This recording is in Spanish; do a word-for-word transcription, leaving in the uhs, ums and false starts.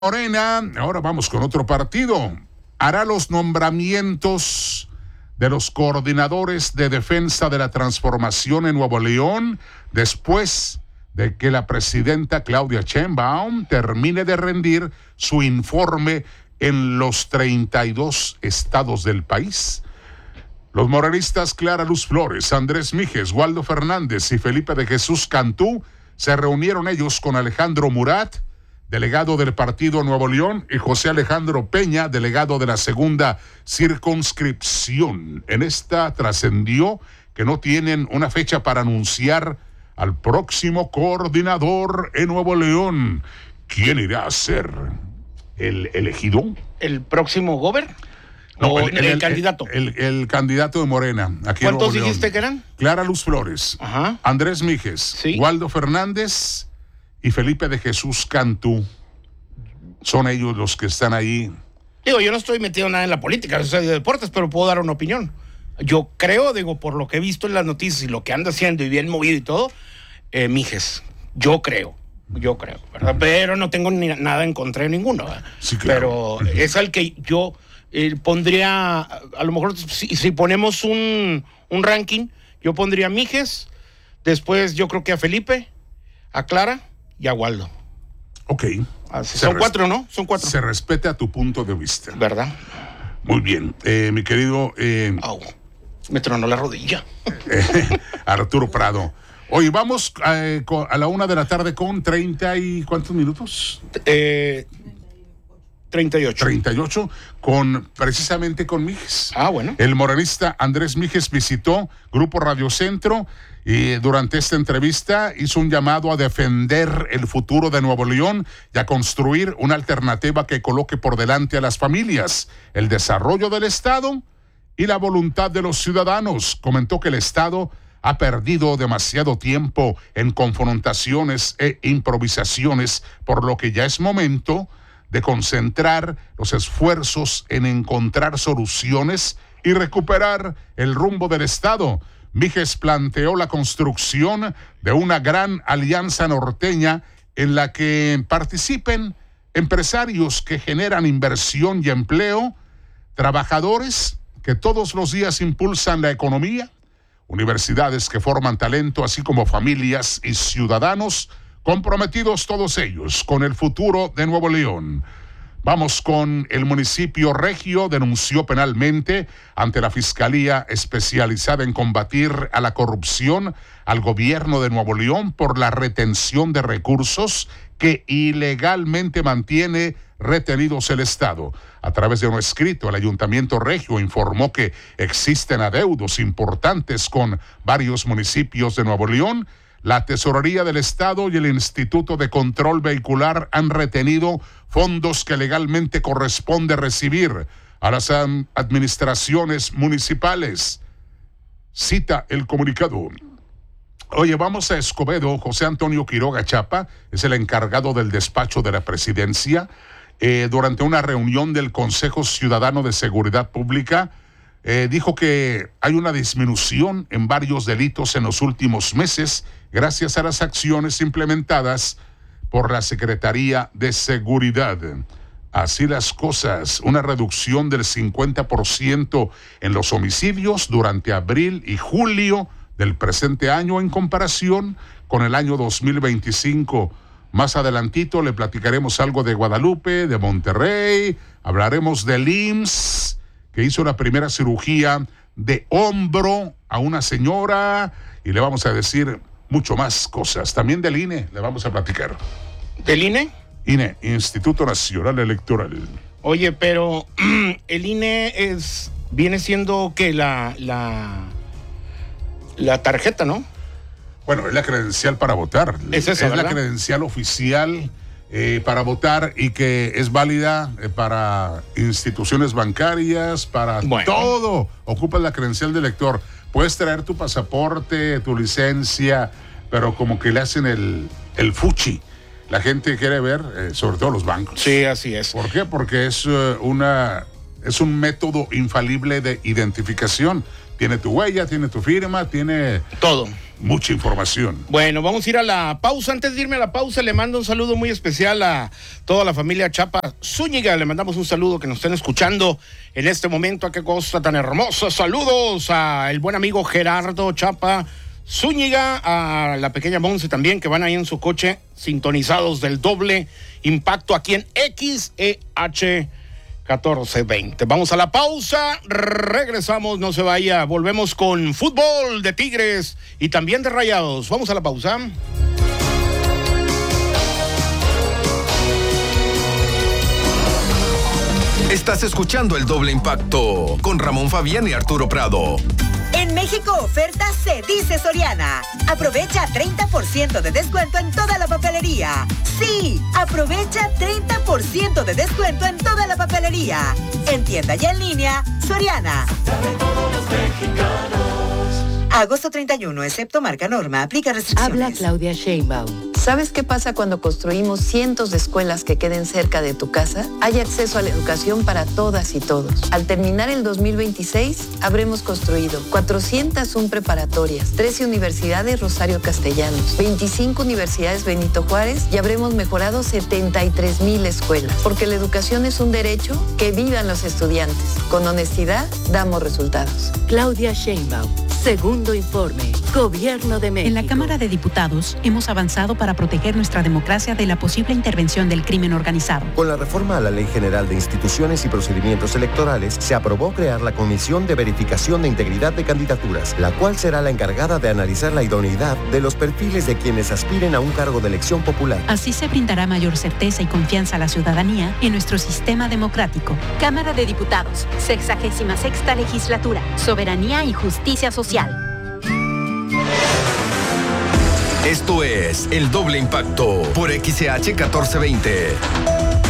Morena, ahora vamos con otro partido. Hará los nombramientos de los coordinadores de defensa de la transformación en Nuevo León después de que la presidenta Claudia Sheinbaum termine de rendir su informe en los treinta y dos estados del país. Los morenistas Clara Luz Flores, Andrés Mijes, Waldo Fernández y Felipe de Jesús Cantú se reunieron ellos con Alejandro Murat, delegado del Partido Nuevo León, y José Alejandro Peña, delegado de la segunda circunscripción. En esta trascendió que no tienen una fecha para anunciar al próximo coordinador en Nuevo León. ¿Quién irá a ser el elegido? ¿El próximo gober? No, ¿O el, el, el, el el candidato? El, el, el candidato de Morena. Aquí en ¿Cuántos Nuevo dijiste León. que eran? Clara Luz Flores, Ajá. Andrés Mijes, Sí. Waldo Fernández y Felipe de Jesús Cantú. Son ellos los que están ahí. Digo, yo no estoy metido nada en la política, yo soy de deportes, pero puedo dar una opinión. Yo creo, digo, por lo que he visto en las noticias y lo que anda haciendo y bien movido y todo, eh, Mijes, yo creo, yo creo, ¿verdad? Pero no tengo ni nada en contra de ninguno, ¿verdad? Sí, claro. Pero es al que yo eh, pondría, a lo mejor si, si ponemos un, un ranking, yo pondría a Mijes, después yo creo que a Felipe, a Clara y a Waldo. Ok. Así, son cuatro, ¿no? Son cuatro. Se respeta tu punto de vista. ¿Verdad? Muy bien. Eh, mi querido eh, Au, me tronó la rodilla. eh, Arturo Prado. Hoy vamos eh, a la una de la tarde con treinta y... ¿Cuántos minutos? Eh, treinta y ocho. treinta y ocho, con, precisamente con Mijes. Ah, bueno. El morenista Andrés Mijes visitó Grupo Radio Centro y durante esta entrevista hizo un llamado a defender el futuro de Nuevo León y a construir una alternativa que coloque por delante a las familias, el desarrollo del Estado y la voluntad de los ciudadanos. Comentó que el Estado ha perdido demasiado tiempo en confrontaciones e improvisaciones, por lo que ya es momento de concentrar los esfuerzos en encontrar soluciones y recuperar el rumbo del Estado. Mijes planteó la construcción de una gran alianza norteña en la que participen empresarios que generan inversión y empleo, trabajadores que todos los días impulsan la economía, universidades que forman talento, así como familias y ciudadanos comprometidos todos ellos con el futuro de Nuevo León. Vamos con el municipio Regio, denunció penalmente ante la Fiscalía especializada en combatir a la corrupción al gobierno de Nuevo León por la retención de recursos que ilegalmente mantiene retenidos el Estado. A través de un escrito, el Ayuntamiento Regio informó que existen adeudos importantes con varios municipios de Nuevo León. La Tesorería del Estado y el Instituto de Control Vehicular han retenido fondos que legalmente corresponde recibir a las administraciones municipales. Cita el comunicado. Oye, vamos a Escobedo. José Antonio Quiroga Chapa es el encargado del despacho de la presidencia. Eh, durante una reunión del Consejo Ciudadano de Seguridad Pública, Eh, dijo que hay una disminución en varios delitos en los últimos meses gracias a las acciones implementadas por la Secretaría de Seguridad. Así las cosas, una reducción del cincuenta por ciento en los homicidios durante abril y julio del presente año en comparación con el año dos mil veinticinco. Más adelantito le platicaremos algo de Guadalupe, de Monterrey, hablaremos del I M S S, que hizo la primera cirugía de hombro a una señora, y le vamos a decir mucho más cosas. También del I N E le vamos a platicar. ¿Del I N E? I N E, Instituto Nacional Electoral. Oye, pero el I N E es viene siendo que la, la, la tarjeta, ¿no? Bueno, es la credencial para votar. Es esa, Es la ¿verdad? credencial oficial Eh, para votar y que es válida eh, para instituciones bancarias, para Bueno. todo. Ocupas la credencial de elector. Puedes traer tu pasaporte, tu licencia, pero como que le hacen el, el fuchi. La gente quiere ver, eh, sobre todo los bancos. Sí, así es. ¿Por qué? Porque es uh, una es un método infalible de identificación. Tiene tu huella, tiene tu firma, tiene Todo. mucha información. Bueno, vamos a ir a la pausa. Antes de irme a la pausa, le mando un saludo muy especial a toda la familia Chapa Zúñiga. Le mandamos un saludo que nos estén escuchando en este momento. A qué cosa tan hermosa. Saludos al buen amigo Gerardo Chapa Zúñiga, a la pequeña Monse también, que van ahí en su coche sintonizados del doble impacto aquí en X E H catorce veinte. Vamos a la pausa, regresamos, no se vaya, volvemos con fútbol de Tigres y también de Rayados. Vamos a la pausa. Estás escuchando El Doble Impacto con Ramón Fabián y Arturo Prado. En México, oferta se dice Soriana. Aprovecha treinta por ciento de descuento en toda la papelería. Sí, aprovecha treinta por ciento de descuento en toda la papelería. En tienda y en línea, Soriana. Agosto treinta y uno, excepto marca Norma, aplica restricciones. Habla Claudia Sheinbaum. ¿Sabes qué pasa cuando construimos cientos de escuelas que queden cerca de tu casa? Hay acceso a la educación para todas y todos. Al terminar el dos mil veintiséis, habremos construido cuatrocientas una preparatorias, trece universidades Rosario Castellanos, veinticinco universidades Benito Juárez y habremos mejorado setenta y tres mil escuelas. Porque la educación es un derecho, que vivan los estudiantes. Con honestidad, damos resultados. Claudia Sheinbaum. Segundo informe. Gobierno de México. En la Cámara de Diputados hemos avanzado para proteger nuestra democracia de la posible intervención del crimen organizado. Con la reforma a la Ley General de Instituciones y Procedimientos Electorales, se aprobó crear la Comisión de Verificación de Integridad de Candidaturas, la cual será la encargada de analizar la idoneidad de los perfiles de quienes aspiren a un cargo de elección popular. Así se brindará mayor certeza y confianza a la ciudadanía en nuestro sistema democrático. Cámara de Diputados, sexagésima sexta legislatura, soberanía y justicia social. Esto es El Doble Impacto por X E H catorce veinte.